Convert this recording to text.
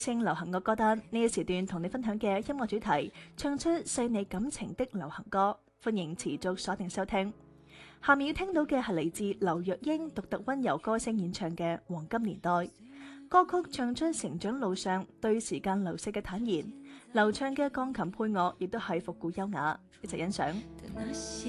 清流行樂歌單呢一時段同你分享嘅音樂主題，唱出細膩感情的流行歌，歡迎持續鎖定收聽。下面要聽到嘅係嚟自劉若英獨特溫柔歌聲演唱嘅《黃金年代》歌曲，唱出成長路上對時間流逝嘅坦然，流暢嘅鋼琴配樂亦都係復古優雅，一齊欣賞。